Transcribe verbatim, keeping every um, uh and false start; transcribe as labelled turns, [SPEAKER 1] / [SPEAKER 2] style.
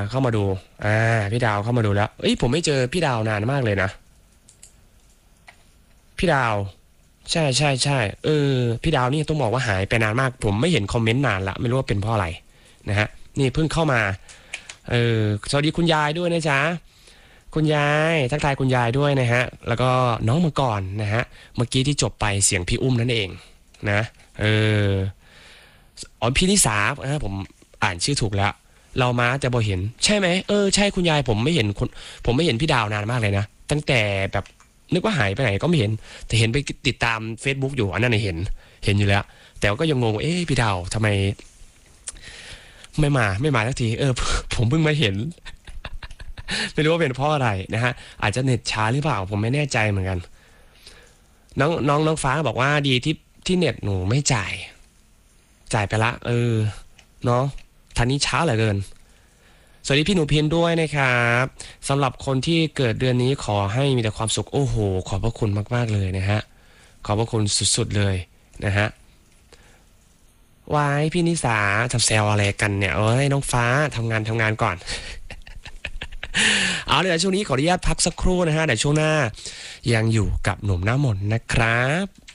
[SPEAKER 1] เข้ามาดูอ่าพี่ดาวเข้ามาดูแล้วเอ้ยผมไม่เจอพี่ดาวนานมากเลยนะพี่ดาวใช่ใช่ใช่เออพี่ดาวนี่ต้องบอกว่าหายไปนานมากผมไม่เห็นคอมเมนต์นานละไม่รู้ว่าเป็นเพราะอะไรนะฮะนี่เพิ่งเข้ามาเออสวัสดีคุณยายด้วยนะจ๊ะคุณยายทักทายคุณยายด้วยนะฮะแล้วก็น้องมังกรนะฮะเมื่อกี้ที่จบไปเสียงพี่อุ้มนั่นเองนะเอออ๋อพี่นิสาอ่าผมอ่านชื่อถูกแล้วเรามาแต่บ่เห็นใช่ไหมเออใช่คุณยายผมไม่เห็นคุณผมไม่เห็นพี่ดาวนานมากเลยนะตั้งแต่แบบนึกว่าหายไปไหนก็ไม่เห็นแต่เห็นไปติดตาม Facebook อยู่อันนั้นเห็นเห็นอยู่แล้วแต่ก็ยังงงเอ๊ะพี่ดาวทำไมไม่มาไม่มาสักทีเออผมเพิ่งมาเห็นไม่รู้ว่าเป็นเพราะอะไรนะฮะอาจจะเน็ตช้าหรือเปล่าผมไม่แน่ใจเหมือนกันน้องน้องน้องฟ้าบอกว่าดีที่ที่เน็ตหนูไม่จ่ายจ่ายไปละเออเนาะทันนี้ช้าเหลือเกินสวัสดีพี่หนูพินด้วยนะครับสำหรับคนที่เกิดเดือนนี้ขอให้มีแต่ความสุขโอ้โหขอบพระคุณมากๆเลยนะฮะขอบพระคุณสุดๆเลยนะฮะวายพี่นิสาทับแซวอะไรกันเนี่ยเอ้ยน้องฟ้าทำงานทำงานก่อนเอาเดี๋ยวช่วงนี้ขออนุญาตพักสักครู่นะฮะเดี๋ยวช่วงหน้ายังอยู่กับหนุ่มหน้ามนต์นะครับ